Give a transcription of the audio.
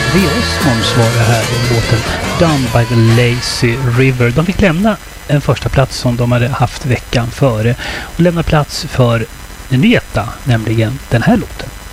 The Osmonds var det här och låten Down by the Lazy River. De fick lämna en första plats som de hade haft veckan före och lämna plats för en nyheta, nämligen den här låten.